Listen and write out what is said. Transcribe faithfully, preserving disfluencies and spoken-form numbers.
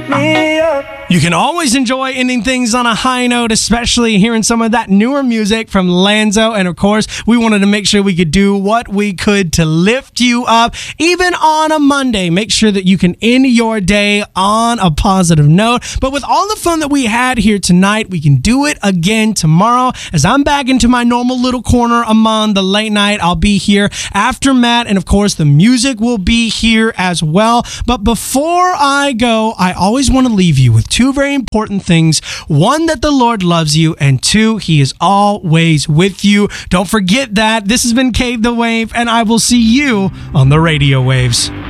me up. You can always enjoy ending things on a high note, especially hearing some of that newer music from Lanzo. And of course, we wanted to make sure we could do what we could to lift you up, even on a Monday. Make sure that you can end your day on a positive note. But with all the fun that we had here tonight, we can do it again tomorrow. As I'm back into my normal little corner among the late night, I'll be here after Matt. And of course, the music will be here as well. But before I go, I always want to leave you with two very important things. One, that the Lord loves you, and two, He is always with you. Don't forget that. This has been Cade the Wave, and I will see you on the radio waves.